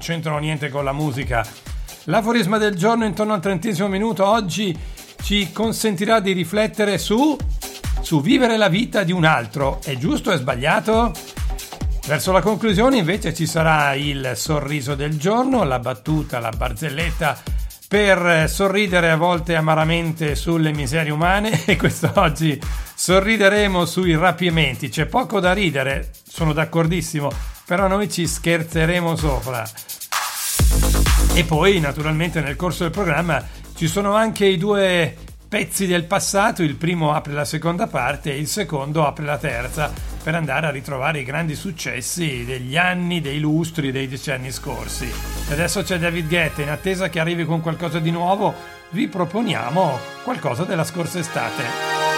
c'entrano niente con la musica. L'aforisma del giorno intorno al 30° minuto oggi ci consentirà di riflettere su vivere la vita di un altro. È giusto o è sbagliato? Verso la conclusione invece ci sarà il sorriso del giorno, la battuta, la barzelletta per sorridere a volte amaramente sulle miserie umane, e quest'oggi sorrideremo sui rapimenti. C'è poco da ridere, sono d'accordissimo, però noi ci scherzeremo sopra. E poi naturalmente nel corso del programma ci sono anche i due pezzi del passato, il primo apre la seconda parte e il secondo apre la terza, per andare a ritrovare i grandi successi degli anni, dei lustri, dei decenni scorsi. E adesso c'è David Guetta, in attesa che arrivi con qualcosa di nuovo vi proponiamo qualcosa della scorsa estate.